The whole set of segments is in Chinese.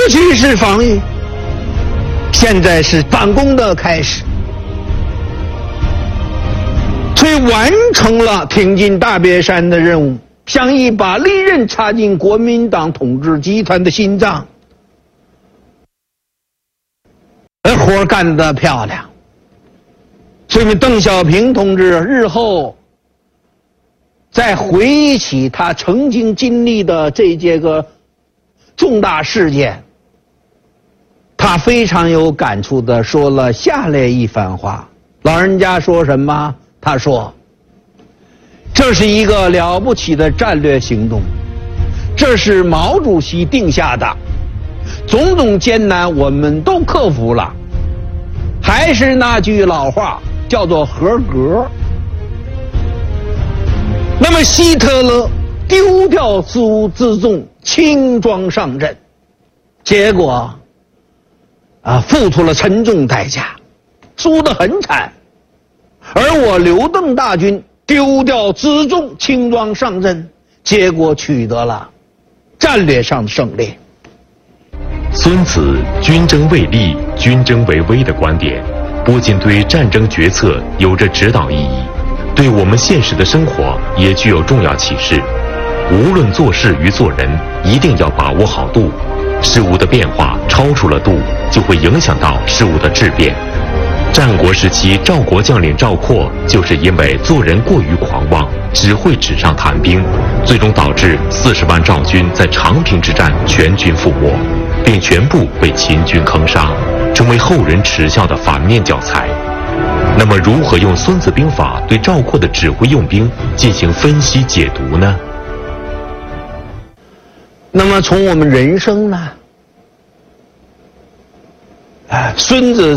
去是防御，现在是反攻的开始。虽完成了挺进大别山的任务，像一把利刃插进国民党统治集团的心脏，活干得漂亮。所以邓小平同志日后在回忆起他曾经经历的这些个重大事件，他非常有感触地说了下列一番话。老人家说什么？他说，这是一个了不起的战略行动，这是毛主席定下的，种种艰难我们都克服了，还是那句老话，叫做合格。那么希特勒丢掉自误自重，轻装上阵，结果付出了沉重代价，输得很惨。而我刘邓大军丢掉辎重，轻装上阵，结果取得了战略上的胜利。 孙子军争为利，军争为威的观点，不仅对战争决策有着指导意义，对我们现实的生活也具有重要启示。无论做事与做人，一定要把握好度。事物的变化超出了度，就会影响到事物的质变。战国时期，赵国将领赵括就是因为做人过于狂妄，只会纸上谈兵，最终导致40万赵军在长平之战全军覆没，并全部被秦军坑杀，成为后人耻笑的反面教材。那么，如何用《孙子兵法》对赵括的指挥用兵进行分析解读呢？ 那么，从我们人生呢？孙子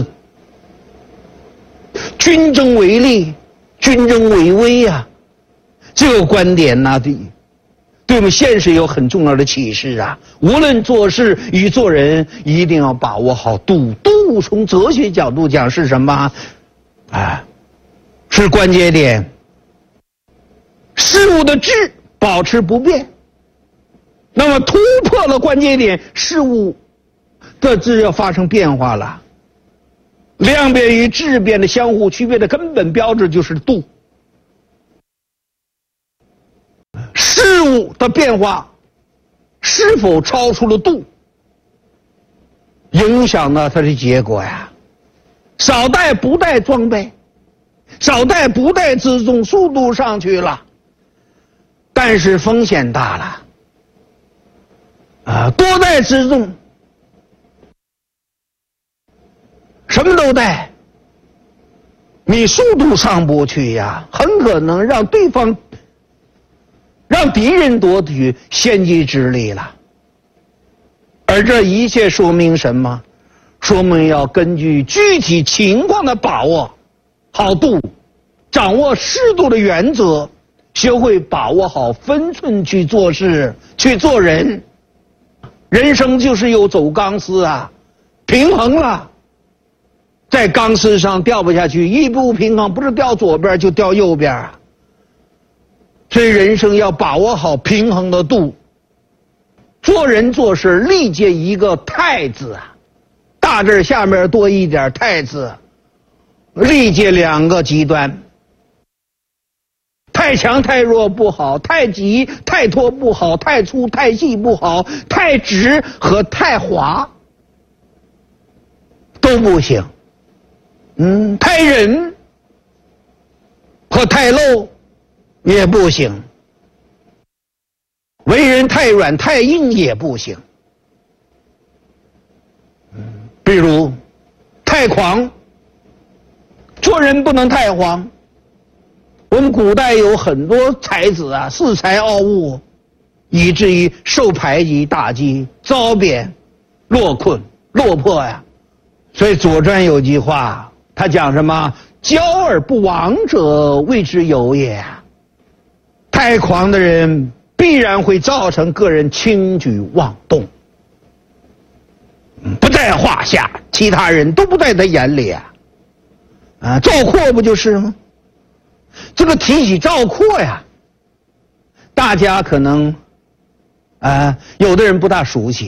军争为利，军争为威啊，这个观点呢，对我们现实有很重要的启示啊。无论做事与做人，一定要把握好度。度从哲学角度讲是什么？是关节点。事物的质保持不变，那么突破了关节点，事物的质要发生变化了。量变与质变的相互区别的根本标志就是度。事物的变化是否超出了度，影响了它的结果呀。少带不带装备，少带不带辎重，速度上去了，但是风险大了。多带辎重，什么都带，你速度上不去呀，很可能让敌人夺取先机之力了。而这一切说明什么？说明要根据具体情况的把握好度，掌握适度的原则，学会把握好分寸去做事，去做人。人生就是有走钢丝啊，平衡了，在钢丝上掉不下去，一不平衡，不是掉左边就掉右边啊。所以人生要把握好平衡的度，做人做事力借一个太字啊，大字下面多一点太字，力借两个极端，太强太弱不好，太急太拖不好，太粗太细不好，太直和太滑都不行。太忍和太露也不行，为人太软太硬也不行。比如太狂，做人不能太狂。我们古代有很多才子啊，恃才傲物，以至于受排挤打击，遭贬落困落魄呀。所以《左传》有句话，他讲什么？骄而不亡者，谓之有也。太狂的人必然会造成个人轻举妄动，不在话下，其他人都不在他眼里啊。赵括不就是吗？这个提起赵括呀，大家可能有的人不大熟悉。